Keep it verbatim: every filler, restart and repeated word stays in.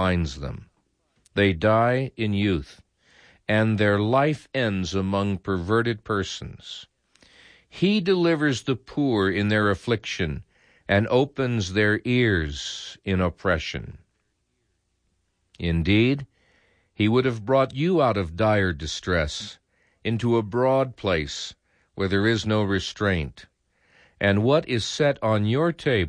finds them. They die in youth, and their life ends among perverted persons. He delivers the poor in their affliction, and opens their ears in oppression. Indeed, he would have brought you out of dire distress into a broad place where there is no restraint, and what is set on your table